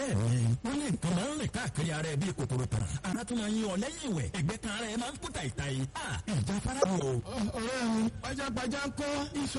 bẹ́ẹ̀ ni wọ́n ní nǹkan máa ń rìn káàkiri ara ẹ̀ bíi kòkòrò tàn ara tún máa ń yín ọ lẹ́yìn ìwẹ̀ ẹ̀gbẹ́ kan ara ẹ̀ máa ń kú tàìtàì ìjà fara o. ọ̀rẹ́ mi pajápajá ń kọ́